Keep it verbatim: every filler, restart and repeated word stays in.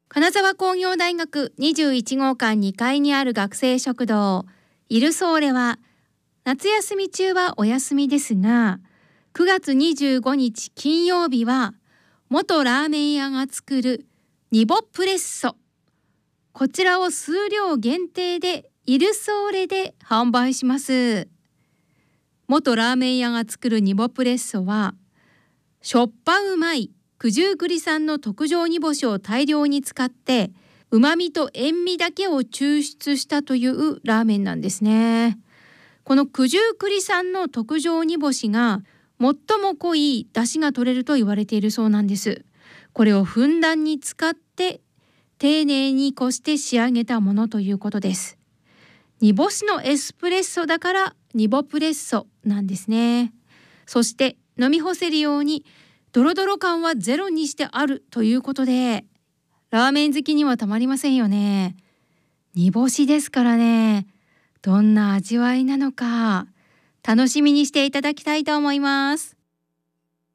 金沢工業大学にじゅういち号館にかいにある学生食堂イルソーレは夏休み中はお休みですが、くがつにじゅうごにち金曜日は元ラーメン屋が作るニボプレッソ、こちらを数量限定でイルソーレで販売します。元ラーメン屋が作るニボプレッソはしょっぱうまい九十九里産の特上煮干しを大量に使ってうまみと塩味だけを抽出したというラーメンなんですね。この九十九里産の特上煮干しが最も濃い出汁が取れると言われているそうなんです。これをふんだんに使って丁寧にこして仕上げたものということです。煮干しのエスプレッソだからニボプレッソなんですね。そして飲み干せるようにドロドロ感はゼロにしてあるということで、ラーメン好きにはたまりませんよね。煮干しですからね、どんな味わいなのか楽しみにしていただきたいと思います。